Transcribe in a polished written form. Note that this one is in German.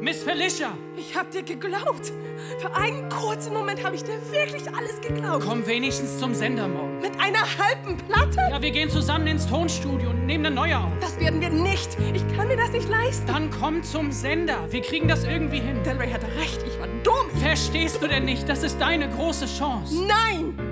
Miss Felicia! Ich hab dir geglaubt. Für einen kurzen Moment habe ich dir wirklich alles geglaubt. Komm wenigstens zum Sender morgen. Mit einer halben Platte? Ja, wir gehen zusammen ins Tonstudio und nehmen eine neue auf. Das werden wir nicht. Ich kann mir das nicht leisten. Dann komm zum Sender. Wir kriegen das irgendwie hin. Delray hatte recht. Ich war dumm. Verstehst du denn nicht? Das ist deine große Chance. Nein!